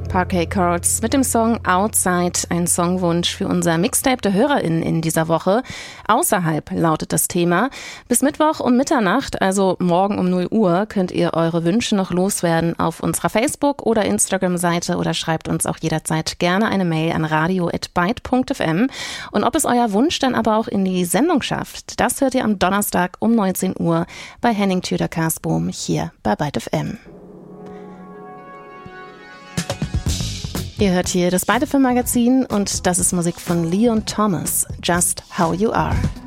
Parquet Courts mit dem Song Outside, ein Songwunsch für unser Mixtape der HörerInnen in dieser Woche. Außerhalb lautet das Thema. Bis Mittwoch um Mitternacht, also morgen um 0 Uhr, könnt ihr eure Wünsche noch loswerden auf unserer Facebook- oder Instagram-Seite oder schreibt uns auch jederzeit gerne eine Mail an radio@byte.fm. Und ob es euer Wunsch dann aber auch in die Sendung schafft, das hört ihr am Donnerstag um 19 Uhr bei Henning Tüder-Karsbohm hier bei Byte FM. Ihr hört hier das Byte FM Magazin und das ist Musik von Leon Thomas, Just How You Are.